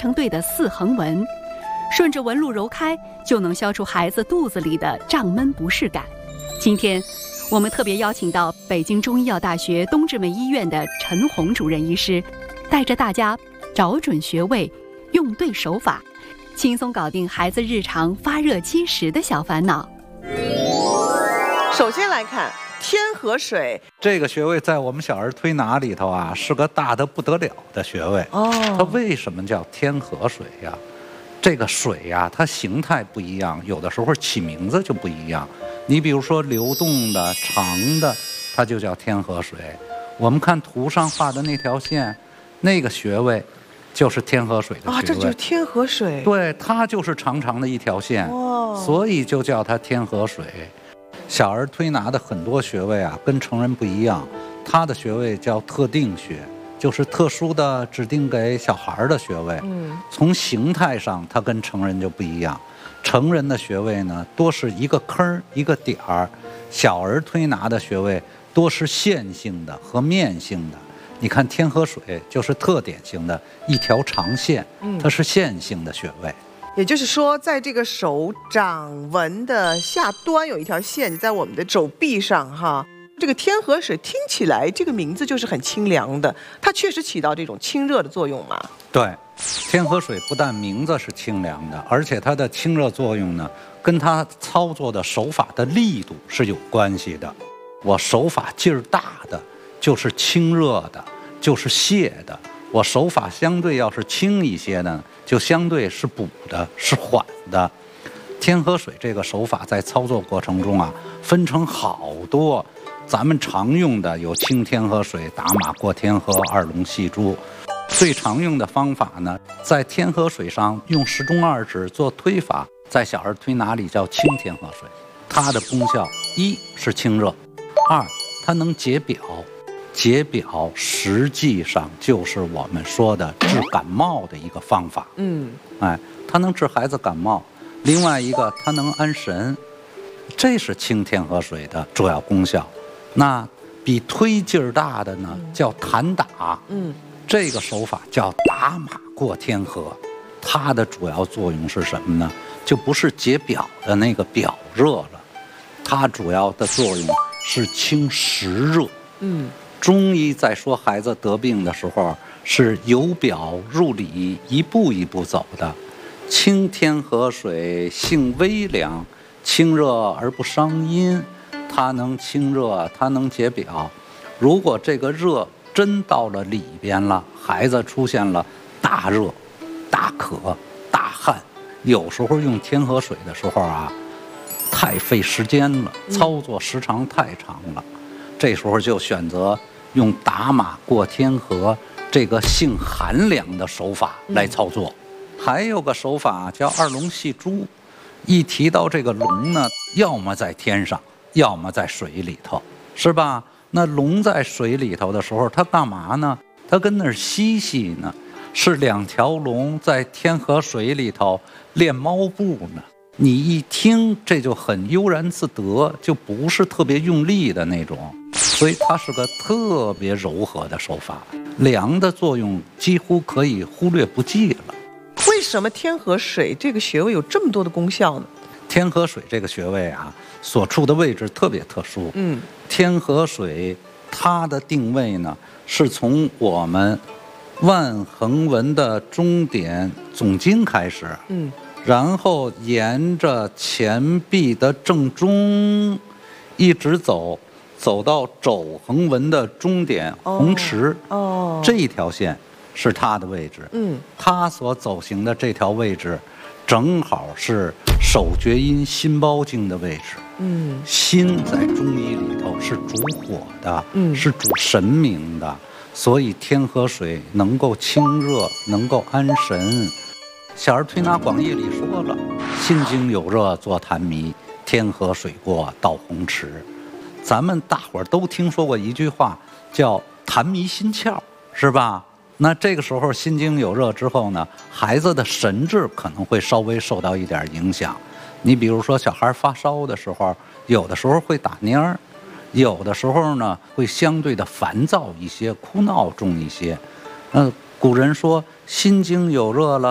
成对的4横纹，顺着纹路揉开，就能消除孩子肚子里的胀闷不适感。今天我们特别邀请到北京中医药大学东直门医院的陈红主任医师，带着大家找准穴位，用对手法，轻松搞定孩子日常发热积食的小烦恼。 首先来看天河水， 这个穴位在我们小儿推拿里头啊，是个大得不得了的穴位。它为什么叫天河水呀？这个水呀，它形态不一样，有的时候起名字就不一样。你比如说流动的、长的，它就叫天河水。我们看图上画的那条线，那个穴位就是天河水的穴位。 这就是天河水。 对，它就是长长的一条线，所以就叫它天河水。小儿推拿的很多穴位啊，跟成人不一样，它的穴位叫特定穴，就是特殊的指定给小孩的穴位。从形态上，它跟成人就不一样。成人的穴位呢，多是一个坑一个点儿；小儿推拿的穴位多是线性的和面性的。你看天河水就是特点型的一条长线，它是线性的穴位。 也就是说，在这个手掌纹的下端有一条线，在我们的手臂上哈。这个天河水听起来这个名字就是很清凉的，它确实起到这种清热的作用嘛？ 对，天河水不但名字是清凉的，而且它的清热作用呢，跟它操作的手法的力度是有关系的。我手法劲儿大的，就是清热的，就是泻的；我手法相对要是轻一些呢，就相对是补的，是缓的。天河水这个手法在操作过程中啊，分成好多。咱们常用的有清天河水、打马过天河、二龙戏珠。最常用的方法呢，在天河水上用食中二指做推法，在小儿推拿里叫清天河水。它的功效一是清热，二它能解表。解表实际上就是我们说的治感冒的一个方法。它能治孩子感冒。另外一个，它能安神，这是清天河水的主要功效。那比推劲儿大的呢，叫弹打。这个手法叫打马过天河。它的主要作用是什么呢？就不是解表的那个表热了，它主要的作用是清实热。中医在说孩子得病的时候，是由表入里，一步一步走的。清天河水性微凉，清热而不伤阴，它能清热，它能解表。如果这个热真到了里边了，孩子出现了大热、大渴、大汗，有时候用天河水的时候啊，太费时间了，操作时长太长了。这时候就选择用打马过天河这个性寒凉的手法来操作。还有个手法叫二龙戏珠，一提到这个龙呢，要么在天上，要么在水里头，是吧？那龙在水里头的时候，它干嘛呢？它跟那儿嬉戏呢，是2条龙在天河水里头练猫步呢。你一听这就很悠然自得，就不是特别用力的那种，所以它是个特别柔和的手法，凉的作用几乎可以忽略不计了。 为什么天河水这个穴位有这么多的功效呢？ 天河水这个穴位啊，所处的位置特别特殊。天河水它的定位呢，是从我们腕横纹的中点总经开始，然后沿着前臂的正中一直走到肘横纹的中点红池，这一条线是它的位置。它所走行的这条位置正好是手厥阴心包经的位置。心在中医里头是主火的，是主神明的，所以天河水能够清热，能够安神。小儿推拿广义里说了，心经有热作痰迷，天河水过到红池。咱们大伙儿都听说过一句话叫痰迷心窍，是吧？那这个时候心经有热之后呢，孩子的神志可能会稍微受到一点影响。你比如说小孩发烧的时候，有的时候会打蔫儿，有的时候呢会相对的烦躁一些，哭闹重一些。古人说心经有热了，